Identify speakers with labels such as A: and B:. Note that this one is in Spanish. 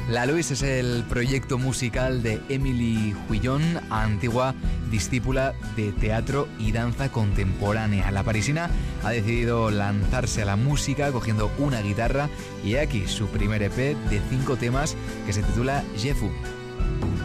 A: La Louise es el proyecto musical de Emily Huillón, antigua discípula de teatro y danza contemporánea. La parisina ha decidido lanzarse a la música cogiendo una guitarra y aquí su primer EP de 5 temas que se titula Jefu.